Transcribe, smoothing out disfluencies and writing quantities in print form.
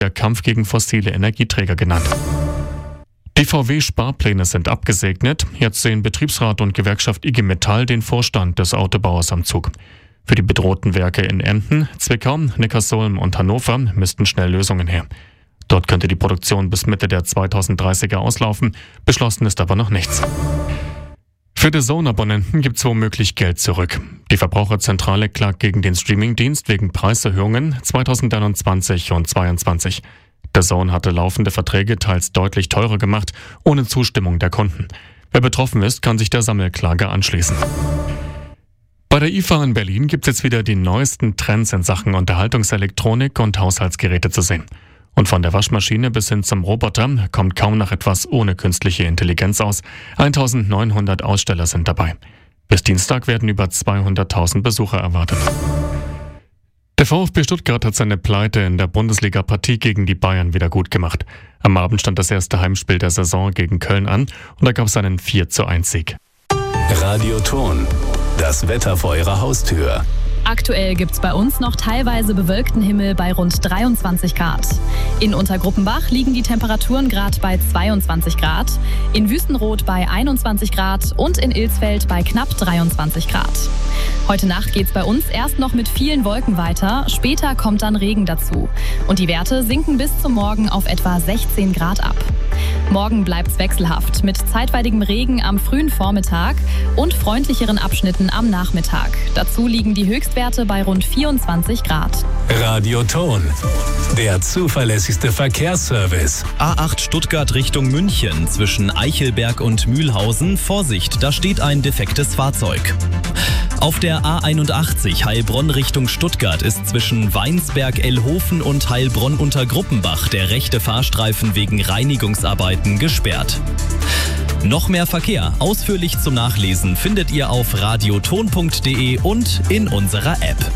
der Kampf gegen fossile Energieträger genannt. Die VW-Sparpläne sind abgesegnet. Jetzt sehen Betriebsrat und Gewerkschaft IG Metall den Vorstand des Autobauers am Zug. Für die bedrohten Werke in Emden, Zwickau, Neckarsulm und Hannover müssten schnell Lösungen her. Dort könnte die Produktion bis Mitte der 2030er auslaufen. Beschlossen ist aber noch nichts. Für DAZN-Abonnenten gibt es womöglich Geld zurück. Die Verbraucherzentrale klagt gegen den Streamingdienst wegen Preiserhöhungen 2021 und 2022. DAZN hatte laufende Verträge teils deutlich teurer gemacht, ohne Zustimmung der Kunden. Wer betroffen ist, kann sich der Sammelklage anschließen. Bei der IFA in Berlin gibt es jetzt wieder die neuesten Trends in Sachen Unterhaltungselektronik und Haushaltsgeräte zu sehen. Und von der Waschmaschine bis hin zum Roboter kommt kaum noch etwas ohne künstliche Intelligenz aus. 1900 Aussteller sind dabei. Bis Dienstag werden über 200.000 Besucher erwartet. Der VfB Stuttgart hat seine Pleite in der Bundesliga-Partie gegen die Bayern wieder gut gemacht. Am Abend stand das erste Heimspiel der Saison gegen Köln an und da gab es einen 4:1-Sieg. Radioton, das Wetter vor Ihrer Haustür. Aktuell gibt's bei uns noch teilweise bewölkten Himmel bei rund 23 Grad. In Untergruppenbach liegen die Temperaturen gerade bei 22 Grad, in Wüstenrot bei 21 Grad und in Ilsfeld bei knapp 23 Grad. Heute Nacht geht's bei uns erst noch mit vielen Wolken weiter, später kommt dann Regen dazu. Und die Werte sinken bis zum Morgen auf etwa 16 Grad ab. Morgen bleibt's wechselhaft mit zeitweiligem Regen am frühen Vormittag und freundlicheren Abschnitten am Nachmittag. Dazu liegen die Höchstwerte bei rund 24 Grad. Radioton, der zuverlässigste Verkehrsservice. A8 Stuttgart Richtung München zwischen Eichelberg und Mühlhausen. Vorsicht, da steht ein defektes Fahrzeug. Auf der A81 Heilbronn Richtung Stuttgart ist zwischen Weinsberg-Ellhofen und Heilbronn-Untergruppenbach der rechte Fahrstreifen wegen Reinigungsarbeiten gesperrt. Noch mehr Verkehr ausführlich zum Nachlesen findet ihr auf radioton.de und in unserer App.